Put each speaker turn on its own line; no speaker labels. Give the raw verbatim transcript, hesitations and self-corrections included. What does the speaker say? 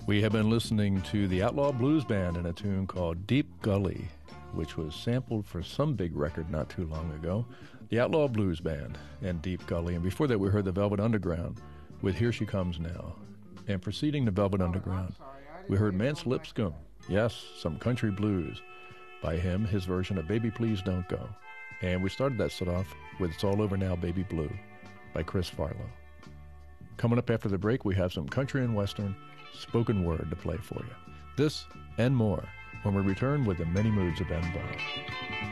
We have been listening to the Outlaw Blues Band in a tune called Deep Gully, which was sampled for some big record not too long ago. The Outlaw Blues Band and Deep Gully. And before that, we heard the Velvet Underground with Here She Comes Now. And preceding the Velvet Underground, we heard Mance Lipscomb. Yes, some country blues by him, his version of Baby Please Don't Go. And we started that set off with It's All Over Now, Baby Blue by Chris Farlow. Coming up after the break, we have some country and western spoken word to play for you. This and more when we return with the many moods of Ben Vaughn.